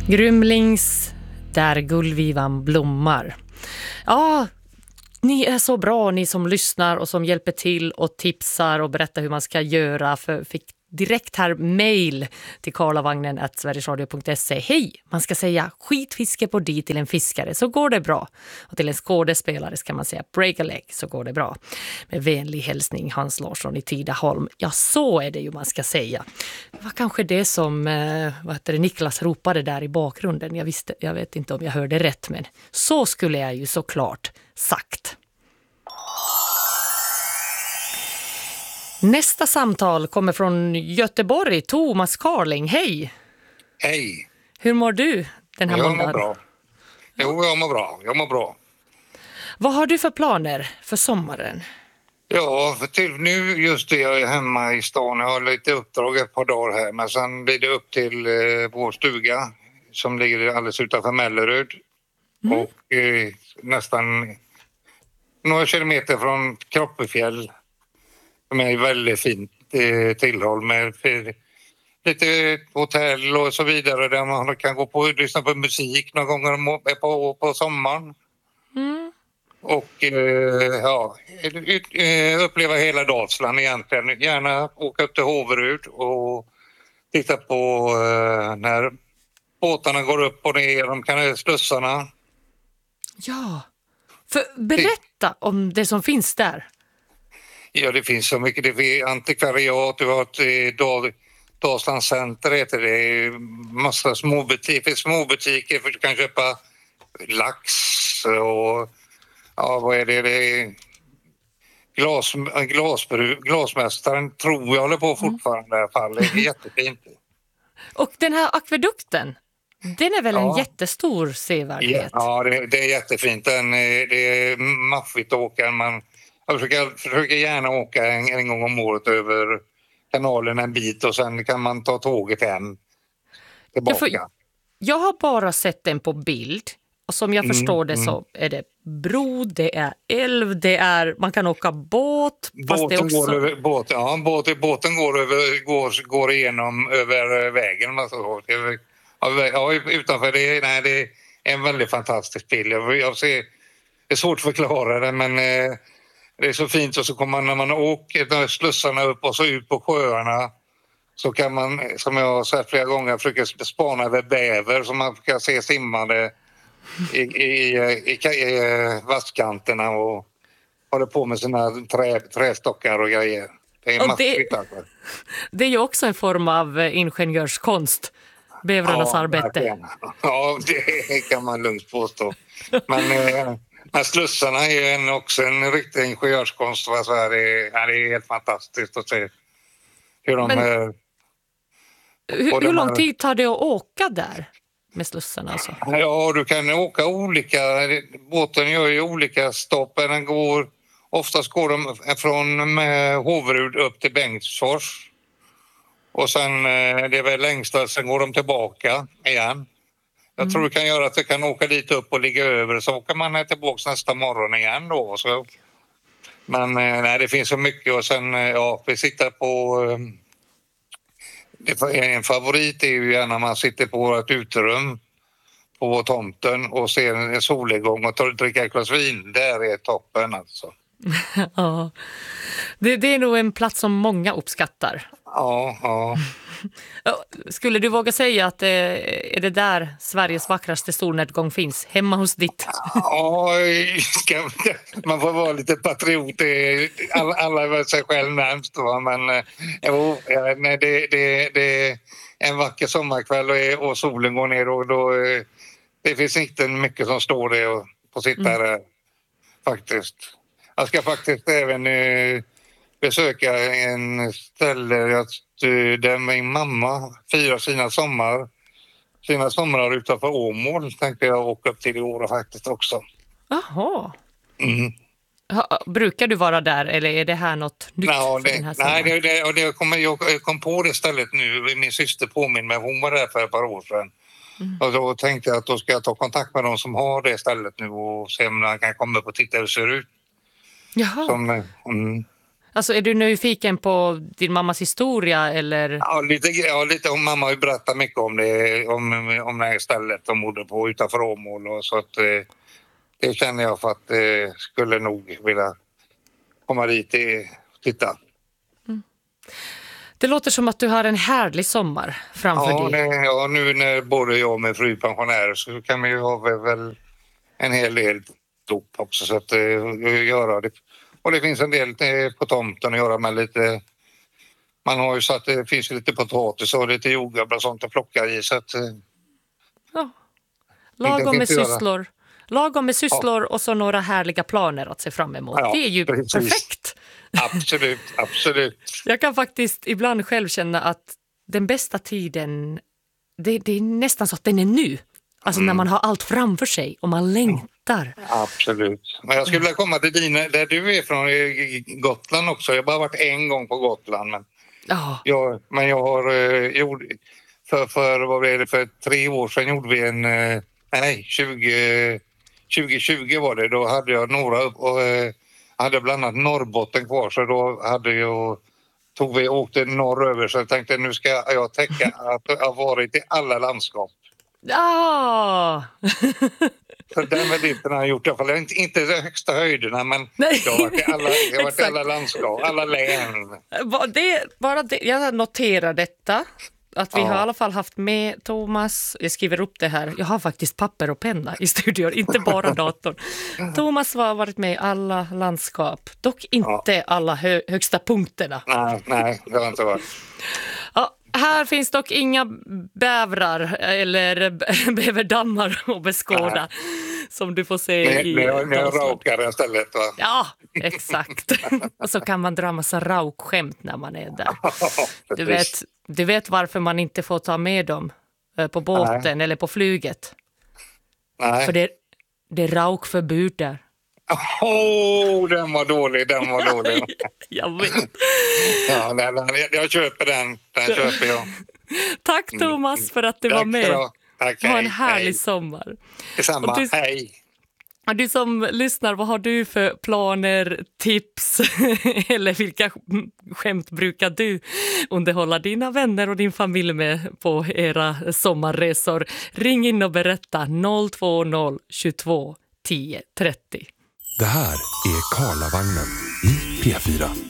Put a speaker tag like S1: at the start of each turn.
S1: Grymlings, där gullvivan blommar. Ja, ni är så bra, ni som lyssnar och som hjälper till och tipsar och berättar hur man ska göra. Fick direkt här mejl till karlavagnen@sverigesradio.se. Hej, man ska säga skitfiske på dit till en fiskare så går det bra. Och till en skådespelare ska man säga break a leg så går det bra. Med vänlig hälsning Hans Larsson i Tidaholm. Ja, så är det ju man ska säga. Det var kanske det som Niklas ropade där i bakgrunden. Jag vet inte om jag hörde rätt, men så skulle jag ju såklart sagt. Nästa samtal kommer från Göteborg. Thomas Carling, hej!
S2: Hej!
S1: Hur mår du den här måndagen?
S2: Jag mår bra. Jo, jag mår bra.
S1: Vad har du för planer för sommaren?
S2: Ja, till nu just det, jag är hemma i stan. Jag har lite uppdrag ett par dagar här. Men sen blir det upp till vår stuga som ligger alldeles utanför Mellerud. Och nästan några kilometer från Kroppefjäll. Som är väldigt fint tillhåll med lite hotell och så vidare där man kan gå på och lyssna på musik några gånger på sommaren. Och uppleva hela Dalsland egentligen. Gärna åka upp till Håverud och titta på när båtarna går upp och ner, de kan slussarna.
S1: Ja, för berätta om det som finns där.
S2: Ja, det finns så mycket. Det finns antikvariat, du har ett Dalslands center heter det. Massa småbutiker för att du kan köpa lax och vad är det? Det är glasmästaren tror jag håller på fortfarande i alla fall. Det är jättefint.
S1: Och den här akvedukten, den är väl en jättestor sevärdhet?
S2: Ja, det är jättefint. Det är maffigt att åka. Jag försöker gärna åka en gång om året över kanalen en bit och sen kan man ta tåget hem tillbaka.
S1: Jag har bara sett den på bild och som jag förstår det så är det bro, det är älv, man kan åka båt.
S2: Båten går igenom över vägen. Alltså. Utanför det är en väldigt fantastisk bild. Det är svårt att förklara det men det är så fint och så kommer man när man åker slussarna upp och så ut på sjöarna så kan man, som jag har sett flera gånger, försöka spana över bäver som man kan se simmande i vasskanterna och håller på med sina trästockar och grejer. Det är massivt.
S1: Det är ju också en form av ingenjörskonst, bävrarnas arbete.
S2: Ja, det kan man lugnt påstå. Men slussarna är också en riktig ingenjörskonst. Så det är helt fantastiskt att se hur de...
S1: Hur lång tid tar det att åka där med slussarna? Alltså?
S2: Ja, du kan åka olika... Båten gör ju olika stopp. Oftast går de från Håverud upp till Bengtsfors. Och sen, det är väl längsta, sen går de tillbaka igen. Jag tror du kan göra att du kan åka dit upp och ligga över så åker man tillbaka nästa morgon igen då. Så. Men det finns så mycket och sen vi sitter på... En favorit är ju gärna när man sitter på ett uterum på tomten och ser en solnedgång och dricker ett glas vin. Där är toppen alltså.
S1: Ja, det är nog en plats som många uppskattar.
S2: Ja.
S1: Skulle du våga säga att är det där Sveriges vackraste solnedgång finns? Hemma hos ditt?
S2: Ja, man får vara lite patriot. Alla är sig själv närmst. Men det är en vacker sommarkväll och solen går ner. Och då, det finns inte mycket som står där och får sitta där faktiskt. Jag ska faktiskt även besöka en ställe där min mamma firar sina somrar utanför Åmål. Tänkte jag åka upp till i år faktiskt också.
S1: Jaha. Brukar du vara där eller är det här något nytt för den här sommaren?
S2: Jag kom på det stället nu. Min syster påminner mig, hon var där för ett par år sedan. Och då tänkte jag att då ska jag ta kontakt med de som har det stället nu och se om man kan komma upp och titta hur det ser ut.
S1: Jaha. Alltså är du nyfiken på din mammas historia eller?
S2: Lite om mamma har ju berättat mycket om det, om det här stället de bodde på utanför Åmål och så att det känner jag för att skulle nog vilja komma dit och titta.
S1: Det låter som att du har en härlig sommar framför dig.
S2: Nu när både jag och min fru pensionärer så kan vi ju ha väl en hel del dop också så att göra det. Och det finns en del på tomten att göra med lite. Man har ju så att det finns lite potatis och lite jordgubbar och sånt att plocka i så att.
S1: Ja. Lagom med sysslor och så några härliga planer att se fram emot.
S2: Ja,
S1: det är ju
S2: precis.
S1: Perfekt.
S2: Absolut.
S1: Jag kan faktiskt ibland själv känna att den bästa tiden, det är nästan så att den är nu. Alltså när man har allt framför sig och man längtar.
S2: Absolut. Men jag skulle vilja komma till där du är från Gotland också. Jag har bara varit en gång på Gotland. Men jag har för 3 år sedan gjorde vi 2020 var det. Då hade jag några och hade bland annat Norrbotten kvar så då åkte norröver så jag tänkte nu ska jag täcka att jag har varit i alla landskap.
S1: Ja!
S2: Så den mediten har jag gjort i alla fall. Inte de högsta höjderna men jag har varit i alla landskap, alla län.
S1: Jag noterar detta. Att vi har i alla fall haft med Thomas, jag skriver upp det här, jag har faktiskt papper och penna i studion, inte bara datorn. Thomas har varit med i alla landskap, dock inte alla högsta punkterna.
S2: Nej, det har inte varit.
S1: Ja, här finns dock inga bävrar eller bäverdammar att beskåda som du får se i
S2: Dalsland. Nu raukar istället va?
S1: Ja, exakt. Och så kan man dra massa raukskämt när man är där. Du vet varför man inte får ta med dem på båten eller på flyget? Nej. För det är raukförbud där.
S2: Den var dålig.
S1: Jag vet.
S2: Jag köper den köper jag.
S1: Tack Thomas för att du var med.
S2: Tack,
S1: ha en härlig sommar.
S2: Detsamma, hej.
S1: Du som lyssnar, vad har du för planer, tips eller vilka skämt brukar du underhålla dina vänner och din familj med på era sommarresor? Ring in och berätta 020 22 10 30.
S3: Det här är Karlavagnen i P4.